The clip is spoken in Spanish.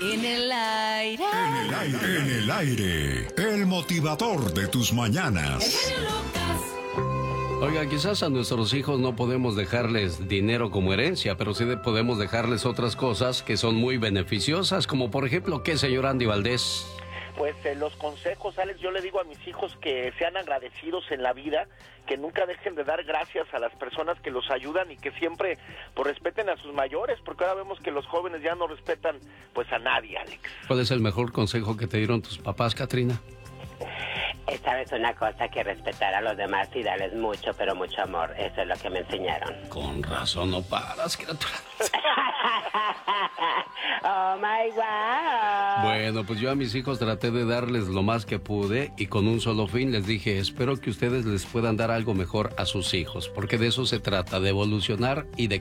En el aire. En el aire. En el aire. El motivador de tus mañanas. Oiga, quizás a nuestros hijos no podemos dejarles dinero como herencia, pero sí podemos dejarles otras cosas que son muy beneficiosas, como por ejemplo, ¿qué, señor Andy Valdés? Pues los consejos, Alex, yo le digo a mis hijos que sean agradecidos en la vida, que nunca dejen de dar gracias a las personas que los ayudan y que siempre pues respeten a sus mayores, porque ahora vemos que los jóvenes ya no respetan pues a nadie, Alex. ¿Cuál es el mejor consejo que te dieron tus papás, Katrina? Esta es una cosa, que respetar a los demás y darles mucho, pero mucho amor. Eso es lo que me enseñaron. Con razón no paras, criatura. Oh my God. Bueno, pues yo a mis hijos traté de darles lo más que pude y con un solo fin les dije, espero que ustedes les puedan dar algo mejor a sus hijos, porque de eso se trata, de evolucionar y de